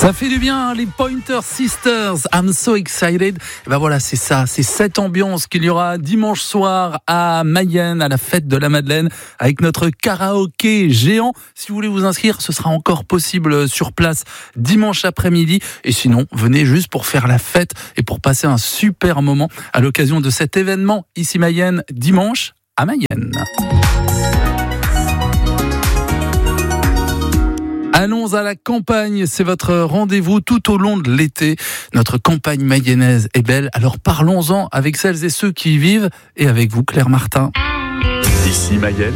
Ça fait du bien, les Pointer Sisters. I'm so excited. Et ben voilà, c'est ça, c'est cette ambiance qu'il y aura dimanche soir à Mayenne, à la fête de la Madeleine, avec notre karaoké géant. Si vous voulez vous inscrire, ce sera encore possible sur place dimanche après-midi. Et sinon, venez juste pour faire la fête et pour passer un super moment à l'occasion de cet événement ici Mayenne, dimanche à Mayenne. Allons à la campagne, c'est votre rendez-vous tout au long de l'été. Notre campagne mayonnaise est belle, alors parlons-en avec celles et ceux qui y vivent et avec vous Claire Martin. Ici Mayenne.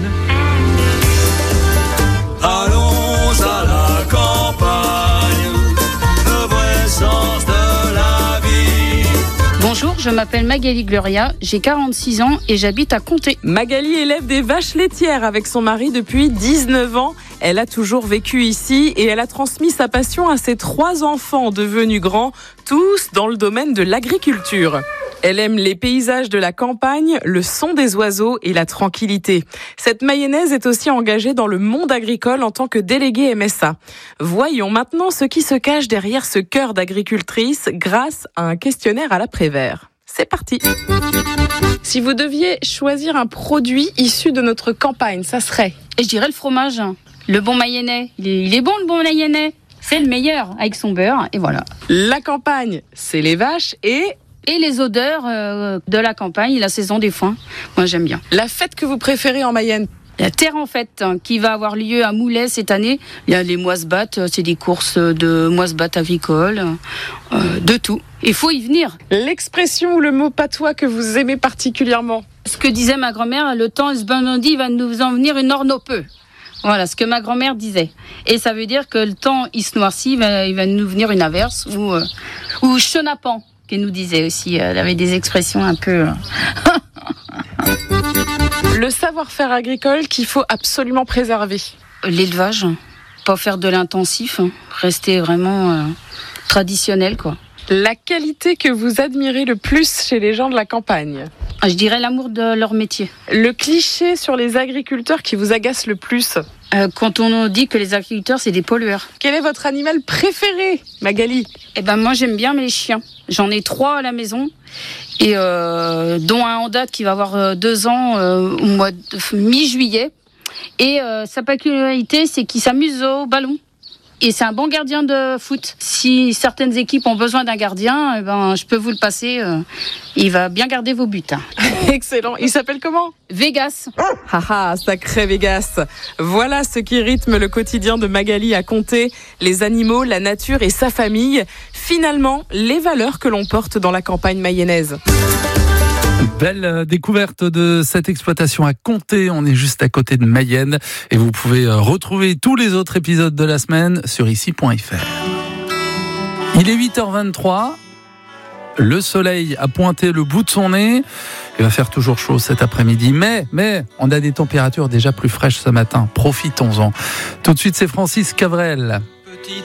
Allons à la campagne, le vrai sens de la vie. Bonjour, je m'appelle Magali Gloria, j'ai 46 ans et j'habite à Comté. Magali élève des vaches laitières avec son mari depuis 19 ans. Elle a toujours vécu ici et elle a transmis sa passion à ses 3 enfants devenus grands, tous dans le domaine de l'agriculture. Elle aime les paysages de la campagne, le son des oiseaux et la tranquillité. Cette mayonnaise est aussi engagée dans le monde agricole en tant que déléguée MSA. Voyons maintenant ce qui se cache derrière ce cœur d'agricultrice grâce à un questionnaire à la Prévert. C'est parti. Si vous deviez choisir un produit issu de notre campagne, ça serait? Et je dirais le fromage, le bon mayennais. Il est bon le bon mayennais. C'est le meilleur avec son beurre et voilà. La campagne, c'est les vaches et les odeurs de la campagne, la saison des foins. Moi j'aime bien. la fête que vous préférez en Mayenne. La terre en fête qui va avoir lieu à Moulay cette année. Il y a les moisse-battes, c'est des courses de moisse-battes agricoles, de tout. Il faut y venir. L'expression ou le mot patois que vous aimez particulièrement. Ce que disait ma grand-mère, le temps ce bandit va nous en venir une ornopeux. Voilà ce que ma grand-mère disait. Et ça veut dire que le temps il se noircit, il va nous venir une averse ou chenapan, qu'elle nous disait aussi. Elle avait des expressions un peu... Le savoir-faire agricole qu'il faut absolument préserver. L'élevage, pas faire de l'intensif, rester vraiment traditionnel, quoi. La qualité que vous admirez le plus chez les gens de la campagne. Je dirais l'amour de leur métier. Le cliché sur les agriculteurs qui vous agace le plus. Quand on dit que les agriculteurs, c'est des pollueurs. Quel est votre animal préféré, Magali? Moi, j'aime bien les chiens. J'en ai 3 à la maison, et dont un en date qui va avoir 2 ans au mois de mi-juillet. Et sa particularité, c'est qu'il s'amuse au ballon. Et c'est un bon gardien de foot. Si certaines équipes ont besoin d'un gardien, je peux vous le passer. Il va bien garder vos buts. Excellent. Il s'appelle comment? Vegas. Haha, sacré Vegas. Voilà ce qui rythme le quotidien de Magali à Comté. Les animaux, la nature et sa famille. Finalement, les valeurs que l'on porte dans la campagne mayonnaise. Belle découverte de cette exploitation à Comté. On est juste à côté de Mayenne et vous pouvez retrouver tous les autres épisodes de la semaine sur ici.fr. Il est 8h23. Le soleil a pointé le bout de son nez. Il va faire toujours chaud cet après-midi, mais on a des températures déjà plus fraîches ce matin. Profitons-en. Tout de suite, c'est Francis Cabrel.